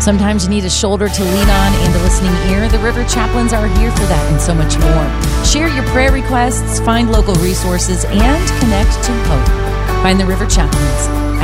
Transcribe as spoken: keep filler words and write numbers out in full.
Sometimes you need a shoulder to lean on and a listening ear. The River Chaplains are here for that and so much more. Share your prayer requests, find local resources, and connect to hope. Find the River Chaplains